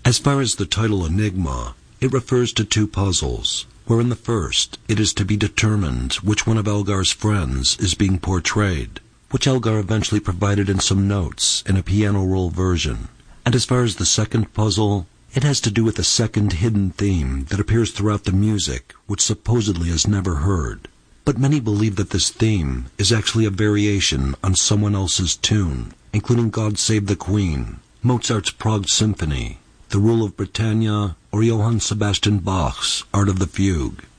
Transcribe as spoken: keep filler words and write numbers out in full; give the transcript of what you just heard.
As far as the title Enigma, it refers to two puzzles, where in the first it is to be determined which one of Elgar's friends is being portrayed, which Elgar eventually provided in some notes in a piano roll version. And as far as the second puzzle, it has to do with a second hidden theme that appears throughout the music, which supposedly is never heard. But many believe that this theme is actually a variation on someone else's tune, including God Save the Queen, Mozart's Prague Symphony, The Rule of Britannia, or Johann Sebastian Bach's Art of the Fugue.